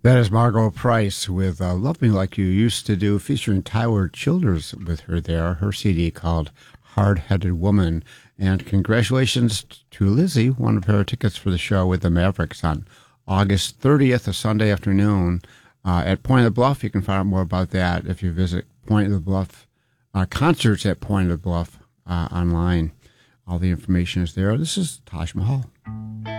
That is Margot Price with Love Me Like You Used to Do, featuring Tyler Childers with her there, her CD called Hard-Headed Woman. And congratulations to Lizzie, won a pair of tickets for the show with the Mavericks on August 30th, a Sunday afternoon, at Point of the Bluff. You can find out more about that if you visit Point of the Bluff, concerts at Point of the Bluff online. All the information is there. This is Taj Mahal.